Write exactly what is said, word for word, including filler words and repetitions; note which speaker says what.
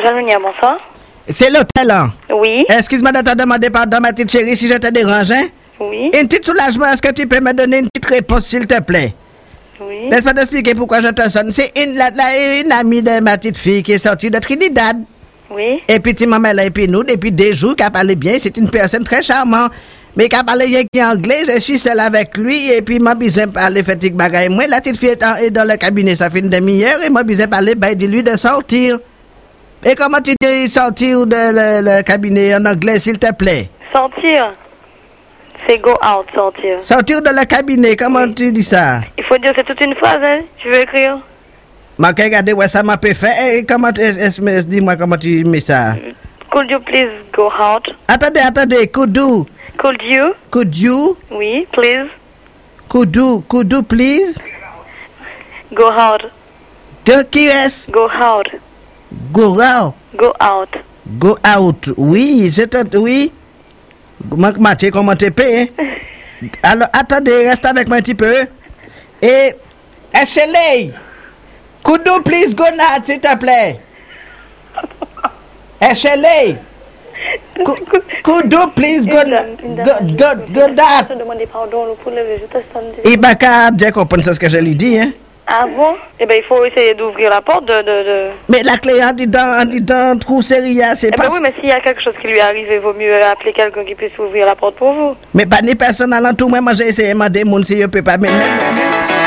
Speaker 1: Jalmounia, bonsoir.
Speaker 2: C'est l'hôtel, hein?
Speaker 1: Oui.
Speaker 2: Excuse-moi de te demander pardon, ma petite chérie, si je te dérange, hein?
Speaker 1: Oui.
Speaker 2: Un petit soulagement, est-ce que tu peux me donner une petite réponse, s'il te plaît?
Speaker 1: Oui.
Speaker 2: Laisse-moi t'expliquer pourquoi je te sonne. C'est une, la, la- une amie de ma petite fille qui est sortie de Trinidad.
Speaker 1: Oui.
Speaker 2: Et puis, tu m'as là, et puis nous, depuis des jours, qu'elle parlait bien. C'est une personne très charmante. Mais qu'elle parlait bien qui est anglais, je suis seule avec lui, et puis m'a besoin de parler fatigue bagaille. Moi, la petite fille est, en- est dans le cabinet, ça fait une demi-heure, et m'a besoin de parler, ben, dis-lui de sortir. Et comment tu dis sortir de le, le cabinet en anglais, s'il te plaît?
Speaker 1: Sortir. C'est go out, sortir.
Speaker 2: Sortir de le cabinet, comment
Speaker 1: Oui.
Speaker 2: tu dis ça?
Speaker 1: Il faut dire c'est toute une phrase, hein. Tu veux écrire?
Speaker 2: Ma regarder, ouais, ça m'a pas fait. Et comment, est-ce, est-ce- dis-moi comment tu mets ça?
Speaker 1: Could you please go out?
Speaker 2: Attendez, attendez, could you,
Speaker 1: Could you?
Speaker 2: could you,
Speaker 1: Oui, please.
Speaker 2: could you, could you please?
Speaker 1: Go out.
Speaker 2: De qui est-ce?
Speaker 1: Go out.
Speaker 2: Go out.
Speaker 1: Go out.
Speaker 2: Go out. Oui, je te, oui. Manque Mathieu, comment tu peux, hein? Alors, attendez, reste avec moi un petit peu. Et, Ashley, could you please go now, s'il te plaît? Ashley, could, could you please go, go, go, go that?
Speaker 1: Je te demandais pardon pour lever, je te sens.
Speaker 2: Et bah, qu'à Dieu comprendre ce que je lui dis, hein?
Speaker 1: Ah bon? Eh ben, il faut essayer d'ouvrir la porte de... de, de...
Speaker 2: Mais la clé en dedans, en dedans, trou séria, c'est
Speaker 1: Eh
Speaker 2: pas...
Speaker 1: ben oui, mais s'il y a quelque chose qui lui arrive, il vaut mieux appeler quelqu'un qui puisse ouvrir la porte pour vous.
Speaker 2: Mais pas ni personne alentour, moi, moi j'ai essayé de demander, mon si je peux pas, mais... mais- mais-